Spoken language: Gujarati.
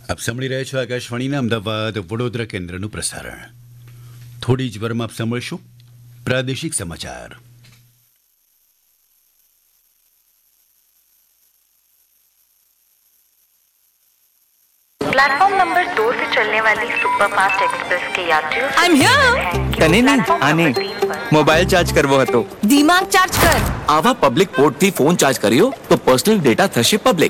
આપ સાંભળી રહ્યા છો આકાશવાણીના અમદાવાદ વડોદરા કેન્દ્રનું પ્રસારણ. થોડી જ વારમાં આપ સાંભળશું પ્રાદેશિક સમાચાર. प्लेटफॉर्म नंबर 2 से चलने वाली सुपरफास्ट एक्सप्रेस के यात्रियों I'm here. તને નહીં આને મોબાઈલ ચાર્જ કરવો હતો. દિમાગ ચાર્જ કર. આવા પબ્લિક પોર્ટ થી ફોન ચાર્જ કર્યો તો પર્સનલ ડેટા થશે પબ્લિક.